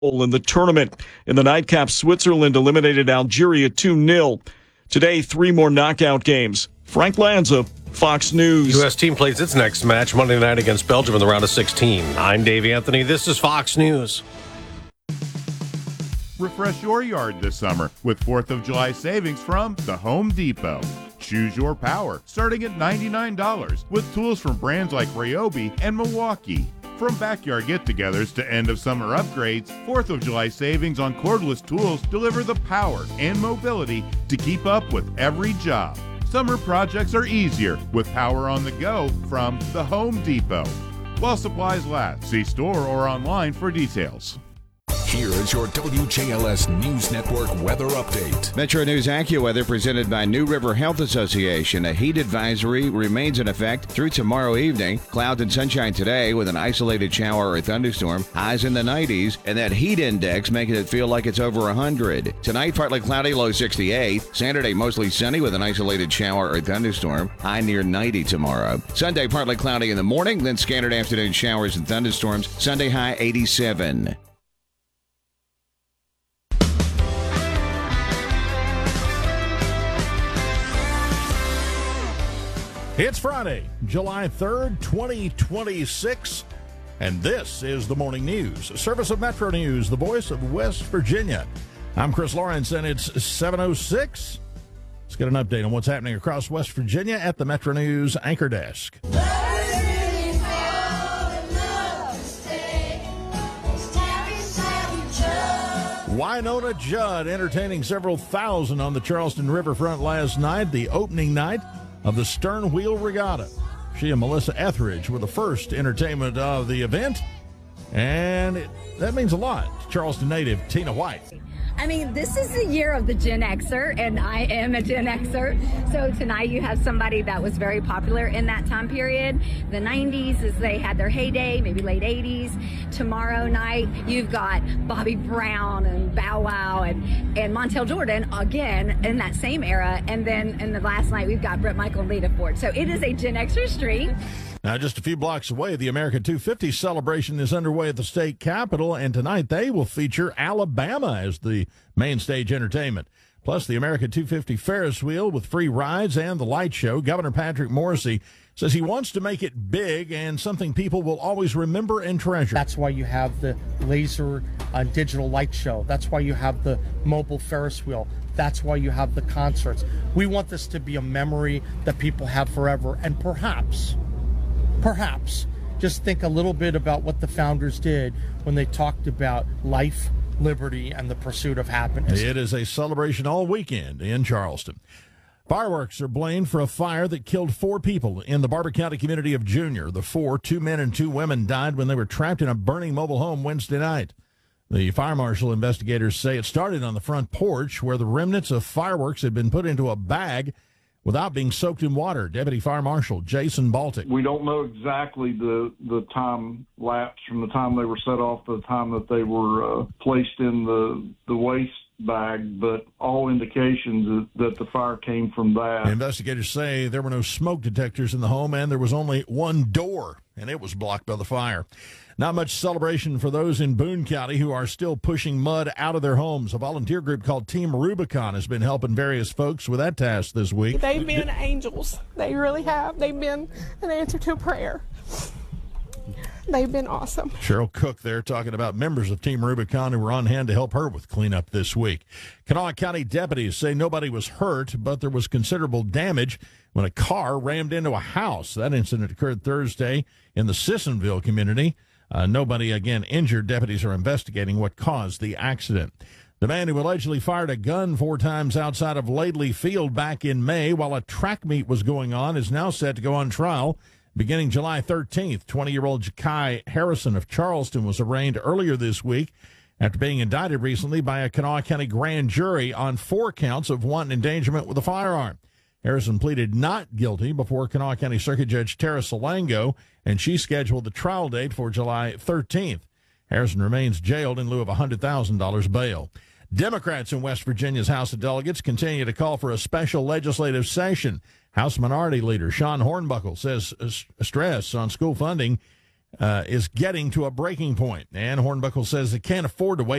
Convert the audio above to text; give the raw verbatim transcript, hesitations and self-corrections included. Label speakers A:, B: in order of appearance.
A: in the tournament. In the nightcap, Switzerland eliminated Algeria two nil. Today, three more knockout games. Frank Lanza, Fox News.
B: U S team plays its next match Monday night against Belgium in the round of sixteen. I'm Dave Anthony. This is Fox News.
C: Refresh your yard this summer with fourth of July savings from the Home Depot. Choose your power, starting at ninety-nine dollars, with tools from brands like Ryobi and Milwaukee. From backyard get-togethers to end-of-summer upgrades, fourth of July savings on cordless tools deliver the power and mobility to keep up with every job. Summer projects are easier with power on the go from the Home Depot. While supplies last, see store or online for details.
D: Here is your W J L S News Network weather update.
E: Metro News AccuWeather presented by New River Health Association. A heat advisory remains in effect through tomorrow evening. Clouds and sunshine today with an isolated shower or thunderstorm. Highs in the nineties, and that heat index making it feel like it's over one hundred. Tonight, partly cloudy, low sixty-eight. Saturday, mostly sunny with an isolated shower or thunderstorm. High near ninety tomorrow. Sunday, partly cloudy in the morning, then scattered afternoon showers and thunderstorms. Sunday, high eighty-seven.
F: It's Friday, July third, twenty twenty-six, and this is the Morning News, service of Metro News, the voice of West Virginia. I'm Chris Lawrence, and it's seven oh six. Let's get an update on what's happening across West Virginia at the Metro News Anchor Desk. Wynonna Judd entertaining several thousand on the Charleston Riverfront last night, the opening night of the Stern Wheel Regatta. She and Melissa Etheridge were the first entertainment of the event, and it, that means a lot to Charleston native Tina White.
G: I mean, this is the year of the Gen Xer, and I am a Gen Xer. So tonight you have somebody that was very popular in that time period. The nineties, as they had their heyday, maybe late eighties. Tomorrow night, you've got Bobby Brown and Bow Wow and, and Montel Jordan, again, in that same era. And then in the last night, we've got Bret Michael and Lita Ford. So it is a Gen Xer street.
F: Now, just a few blocks away, the American two fifty celebration is underway at the state capitol, and tonight they will feature Alabama as the main stage entertainment. Plus, the American two fifty Ferris wheel with free rides and the light show. Governor Patrick Morrisey says he wants to make it big and something people will always remember and treasure.
H: That's why you have the laser uh, digital light show. That's why you have the mobile Ferris wheel. That's why you have the concerts. We want this to be a memory that people have forever, and perhaps... Perhaps just think a little bit about what the founders did when they talked about life, liberty, and the pursuit of happiness.
F: It is a celebration all weekend in Charleston. Fireworks are blamed for a fire that killed four people in the Barber County community of Junior. The four, two men and two women, died when they were trapped in a burning mobile home Wednesday night. The fire marshal investigators say it started on the front porch where the remnants of fireworks had been put into a bag without being soaked in water. Deputy Fire Marshal Jason Baltic.
I: We don't know exactly the, the time lapse from the time they were set off to the time that they were uh, placed in the, the waste bag, but all indications that, that the fire came from that.
F: Investigators say there were no smoke detectors in the home, and there was only one door, and it was blocked by the fire. Not much celebration for those in Boone County who are still pushing mud out of their homes. A volunteer group called Team Rubicon has been helping various folks with that task this week.
J: They've been angels. They really have. They've been an answer to prayer. They've been awesome.
F: Cheryl Cook there talking about members of Team Rubicon who were on hand to help her with cleanup this week. Kanawha County deputies say nobody was hurt, but there was considerable damage when a car rammed into a house. That incident occurred Thursday in the Sissonville community. Uh, nobody, again, injured. Deputies are investigating what caused the accident. The man who allegedly fired a gun four times outside of Laidley Field back in May while a track meet was going on is now set to go on trial beginning July thirteenth. twenty-year-old Ja'Kai Harrison of Charleston was arraigned earlier this week after being indicted recently by a Kanawha County grand jury on four counts of wanton endangerment with a firearm. Harrison pleaded not guilty before Kanawha County Circuit Judge Tara Salango, and she scheduled the trial date for July thirteenth. Harrison remains jailed in lieu of a one hundred thousand dollars bail. Democrats in West Virginia's House of Delegates continue to call for a special legislative session. House Minority Leader Sean Hornbuckle says stress on school funding uh, is getting to a breaking point. And Hornbuckle says it can't afford to wait